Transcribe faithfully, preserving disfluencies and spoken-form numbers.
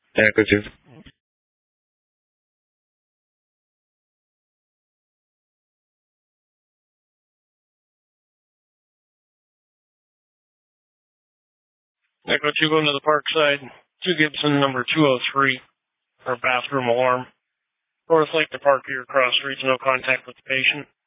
Echo two. Echo two going to the park side. two Gibson number two oh three for bathroom alarm. North Lake to Park View cross streets, no contact with the patient.